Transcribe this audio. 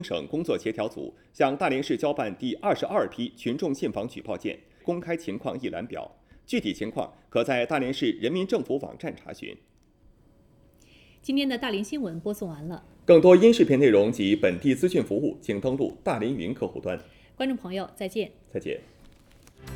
省工作协调组向大连市交办第22批群众信访举报件公开情况一览表，具体情况可在大连市人民政府网站查询。 今天的大连新闻播送完了， 更多音视频内容及本地资讯服务，请登录大连云客户端。 观众朋友，再见。 再见。